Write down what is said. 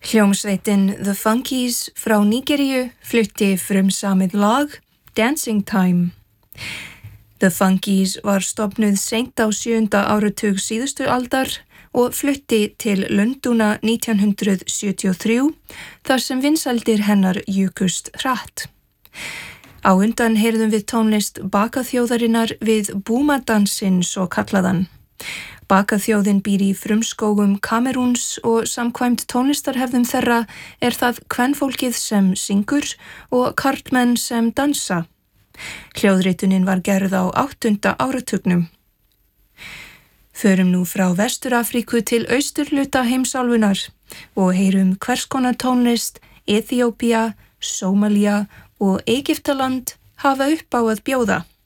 Hljómsveitin The Funkies frá Nígeríu flutti frumsamið lag Dancing Time. The Funkies var stofnuð seint á 7. áratug síðustu aldar og flutti til Lundúna 1973 þar sem vinsældir hennar jukust hratt. Á undan heyrðum við tónlist bakaþjóðarinnar við búmadansinn svo kallaðan. Bakaþjóðin býr í frumskógum Kamerúns og samkvæmt tónlistarhefðum þeirra það kvenfólkið sem syngur og karlmenn sem dansa. Hljóðritunin var gerð á 8. áratugnum. Förum nú frá Vestur-Afríku til austurhluta heimsálfunnar og heyrum hvers konar tónlist Eþíópía, Sómalía og Egyptaland hafa upp á að bjóða.